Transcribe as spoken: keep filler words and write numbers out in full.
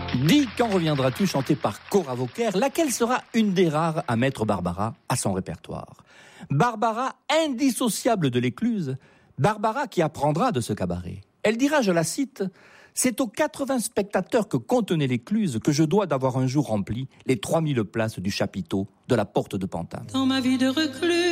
Dis, quand reviendras-tu, chanté par Cora Vauquer, laquelle sera une des rares à mettre Barbara à son répertoire. Barbara, indissociable de l'écluse, Barbara qui apprendra de ce cabaret. Elle dira, je la cite, « C'est aux quatre-vingts spectateurs que contenait l'écluse que je dois d'avoir un jour rempli les trois mille places du chapiteau de la porte de Pantin. » Dans ma vie de reclus,